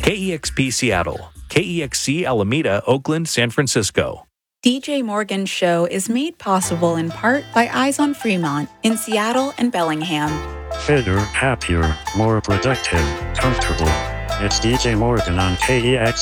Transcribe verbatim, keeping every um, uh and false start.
K E X P Seattle, K E X C Alameda, Oakland, San Francisco. D J Morgan's show is made possible in part by Eyes on Fremont in Seattle and Bellingham. Fitter, happier, more productive, comfortable. It's D J Morgan on K E X